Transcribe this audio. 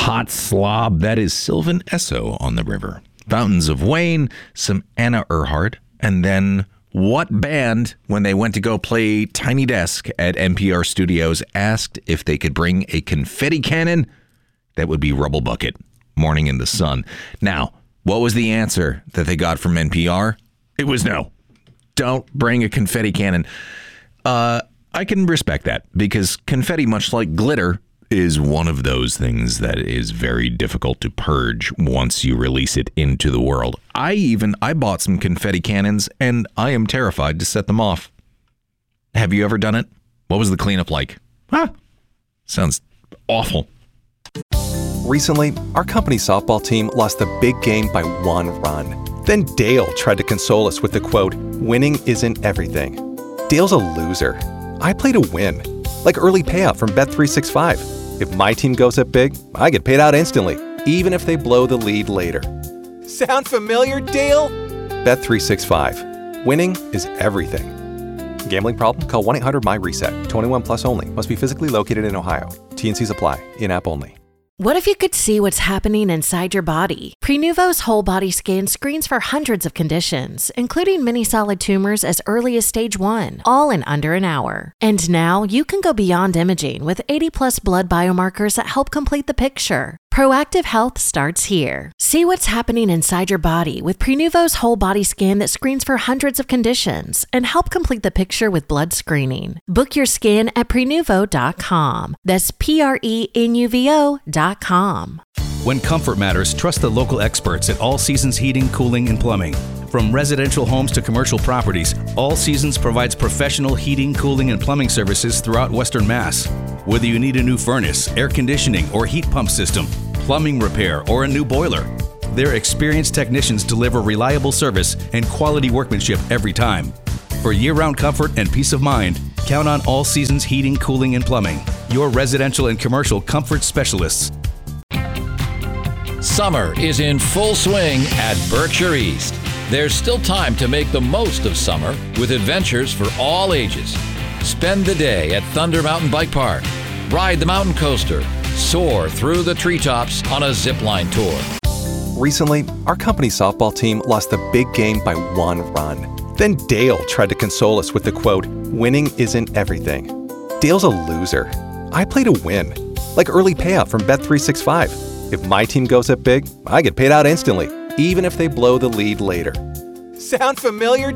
hot slob. That is Sylvan Esso on the river. Fountains of Wayne, some Anna Earhart, and then what band, when they went to go play Tiny Desk at NPR Studios, asked if they could bring a confetti cannon? That would be Rubble Bucket, Morning in the Sun. Now, what was the answer that they got from NPR? It was no. Don't bring a confetti cannon. I can respect that because confetti, much like glitter, is one of those things that is very difficult to purge once you release it into the world. I bought some confetti cannons and I am terrified to set them off. Have you ever done it? What was the cleanup like? Sounds awful. Recently, our company softball team lost the big game by 1 run. Then Dale tried to console us with the quote, "Winning isn't everything." Dale's a loser. I play to win, like early payout from Bet365. If my team goes up big, I get paid out instantly, even if they blow the lead later. Sound familiar, Dale? Bet365. Winning is everything. Gambling problem? Call 1-800-MY-RESET. 21 plus only. Must be physically located in Ohio. T&Cs apply. In-app only. What if you could see what's happening inside your body? Prenuvo's whole body scan screens for hundreds of conditions, including many solid tumors as early as stage 1, all in under an hour. And now you can go beyond imaging with 80+ blood biomarkers that help complete the picture. Proactive health starts here. See what's happening inside your body with Prenuvo's whole body scan that screens for hundreds of conditions and help complete the picture with blood screening. Book your scan at Prenuvo.com. That's Prenuvo.com. When comfort matters, trust the local experts at All Seasons Heating, Cooling, and Plumbing. From residential homes to commercial properties, All Seasons provides professional heating, cooling, and plumbing services throughout Western Mass. Whether you need a new furnace, air conditioning, or heat pump system, plumbing repair, or a new boiler, their experienced technicians deliver reliable service and quality workmanship every time. For year-round comfort and peace of mind, count on All Seasons Heating, Cooling, and Plumbing, your residential and commercial comfort specialists. Summer is in full swing at Berkshire East. There's still time to make the most of summer with adventures for all ages. Spend the day at Thunder Mountain Bike Park. Ride the mountain coaster. Soar through the treetops on a zipline tour. Recently, our company softball team lost the big game by 1 run. Then Dale tried to console us with the quote, "Winning isn't everything." Dale's a loser. I play to win, like early payout from Bet365. If my team goes up big, I get paid out instantly, even if they blow the lead later. Sound familiar,